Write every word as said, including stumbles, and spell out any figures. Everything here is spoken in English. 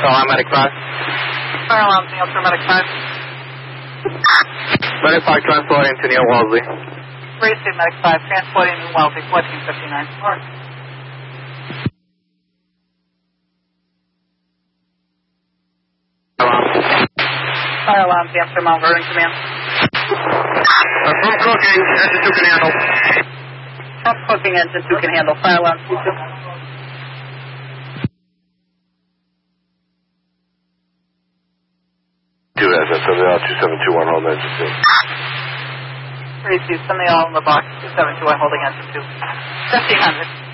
alarm, Medic five. Fire alarm, Neil for Medic five. Medic five, transporting to Neil Wellesley. Three two, Medic five, transporting to Wellesley, fourteen fifty-nine. Fire alarm, answer Mount Vernon Command. Uh, from cooking, engine two can handle. From cooking, engine two can handle. Fire alarm, two two. Two S S W L two seven two one, hold engine two. Three two, send the all in the box, two seven two one, holding engine two. fifteen hundred.